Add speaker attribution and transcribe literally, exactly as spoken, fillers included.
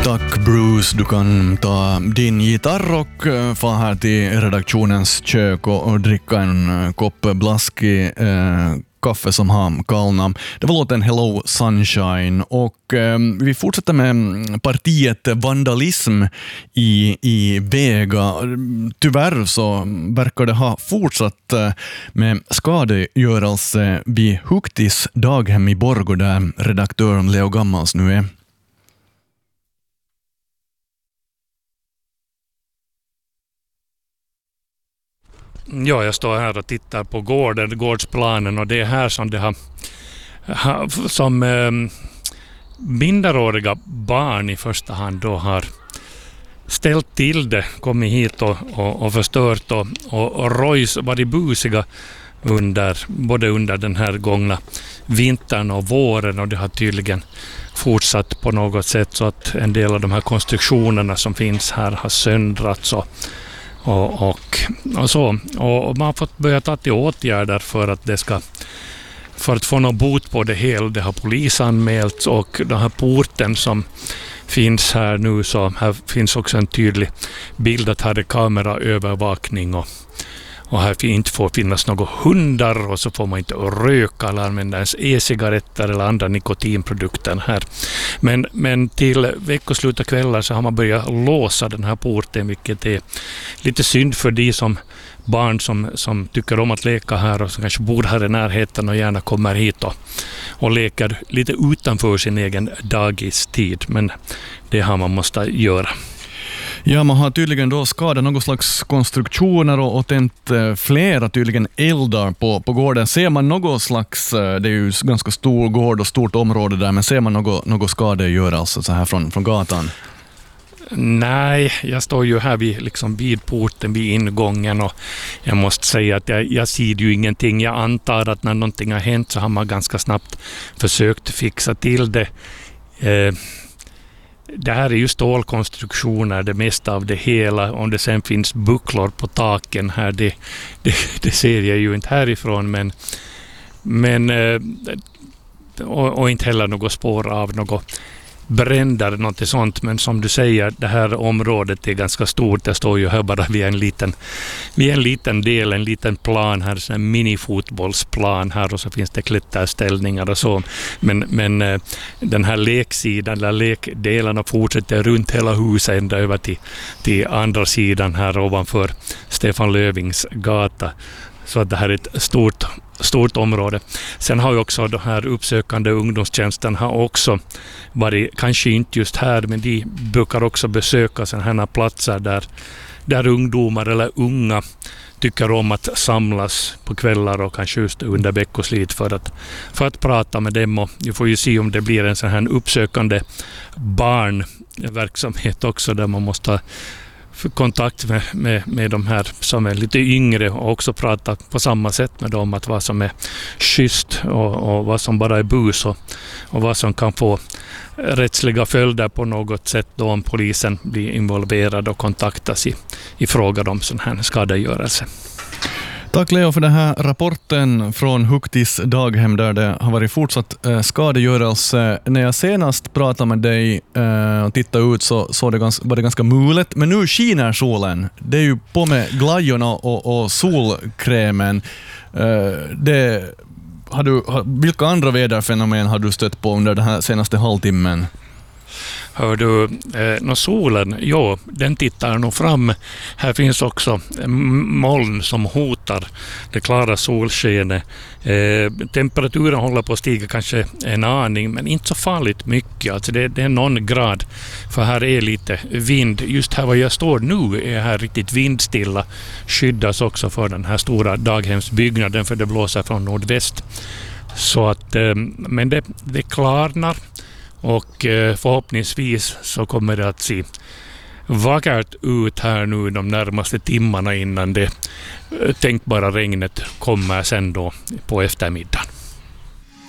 Speaker 1: Tack Bruce, du kan ta din gitarr och få här till redaktionens kök och, och dricka en kopp blaskig eh, kaffe som har kallnat. Det var låten Hello Sunshine och eh, vi fortsätter med partiet Vandalism i, i Vega. Tyvärr så verkar det ha fortsatt med skadegörelse vid Huktis daghem i Borgå där redaktören Leo Gammals nu är.
Speaker 2: Ja, jag står här och tittar på gården, gårdsplanen, och det är här som det har, som eh, minderåriga barn i första hand då har ställt till det, kommit hit och, och, och förstört och, och, och rojs varit busiga under, både under den här gångna vintern och våren, och det har tydligen fortsatt på något sätt så att en del av de här konstruktionerna som finns här har söndrats och Och, och, och så. Och man har fått börja ta till åtgärder för att det ska för att få något bot på det hela. Det har polisanmälts, och den här porten som finns här nu, så här finns också en tydlig bild att här är kameraövervakning och, och här inte får finnas några hundar, och så får man inte röka eller använda ens e-cigaretter eller andra nikotinprodukter här. Men, men till veckoslut och kvällar så har man börjat låsa den här porten, vilket är lite synd för de som barn som, som tycker om att leka här och som kanske bor här i närheten och gärna kommer hit och, och leker lite utanför sin egen dagistid. Men det har man måste göra.
Speaker 1: Ja, man har tydligen då skadat någon slags konstruktioner och, och tänt eh, flera tydligen eldar på, på gården. Ser man något slags, det är ju ganska stor gård och stort område där, men ser man något, något skadegörelse så här från, från gatan?
Speaker 2: Nej, jag står ju här vid, liksom vid porten, vid ingången, och jag måste säga att jag, jag ser ju ingenting. Jag antar att när någonting har hänt så har man ganska snabbt försökt fixa till det. Eh, Det här är ju stålkonstruktioner, det mesta av det hela. Om det sen finns bucklor på taken här, det, det, det ser jag ju inte härifrån. Men, men, och, och inte heller något spår av något bränder, något sånt. Men som du säger, det här området är ganska stort. Det står ju här bara vid en liten, vid en liten del, en liten plan här, en minifotbollsplan här, och så finns det klätterställningar och så. Men, men den här leksidan, eller lekdelarna fortsätter runt hela huset ända över till, till andra sidan här ovanför Stefan Löfvings gata. Så att det här är ett stort, stort område. Sen har ju också de här uppsökande ungdomstjänsten har också varit, kanske inte just här, men de brukar också besöka sådana här platser där, där ungdomar eller unga tycker om att samlas på kvällar och kanske just under veckoslut för att, för att prata med dem. Och vi får ju se om det blir en sån här uppsökande barnverksamhet också, där man måste ha kontakt med, med, med de här som är lite yngre och också prata på samma sätt med dem, att vad som är schysst och, och vad som bara är bus och, och vad som kan få rättsliga följder på något sätt då om polisen blir involverad och kontaktas i, i frågan om sån här skadegörelse.
Speaker 1: Tack Leo för den här rapporten från Huktis daghem där det har varit fortsatt eh, skadegörelse. När jag senast pratade med dig eh, och tittade ut så, så det gans, var det ganska mulet. Men nu skiner solen. Det är ju på med glajjorna och, och solkrämen. Eh, det, har du, har, vilka andra väderfenomen har du stött på under den här senaste halvtimmen?
Speaker 2: Hör du, eh, no, solen, ja, den tittar nog fram. Här finns också moln som hotar det klara solskenet. Eh, temperaturen håller på att stiga kanske en aning, men inte så farligt mycket. Alltså det, det är någon grad, för här är lite vind. Just här var jag står nu är här riktigt vindstilla. Skyddas också för den här stora daghemsbyggnaden, för det blåser från nordväst. Så att, eh, men det, det klarnar. Och förhoppningsvis så kommer det att se vackert ut här nu de närmaste timmarna innan det tänkbara regnet kommer sen då på eftermiddagen.